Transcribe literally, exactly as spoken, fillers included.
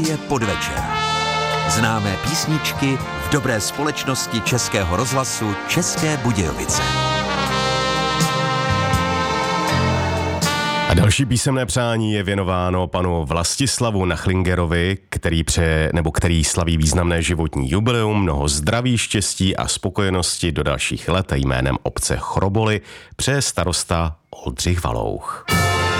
Je podvečer. Známé písničky v dobré společnosti Českého rozhlasu České Budějovice. A další písemné přání je věnováno panu Vlastislavu Nachlingerovi, který pře, nebo který slaví významné životní jubileum, mnoho zdraví, štěstí a spokojenosti do dalších let. Jménem obce Chroboly přeje starosta Oldřich Valouch.